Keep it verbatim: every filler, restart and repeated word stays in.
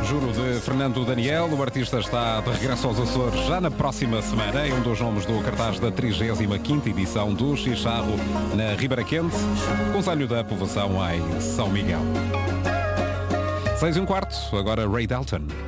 Juro, de Fernando Daniel. O artista está de regresso aos Açores já na próxima semana. É um dos nomes do cartaz da trigésima quinta edição do Chicharro na Ribeira Quente, concelho da povoação em São Miguel. Seis e um quarto, agora Ray Dalton.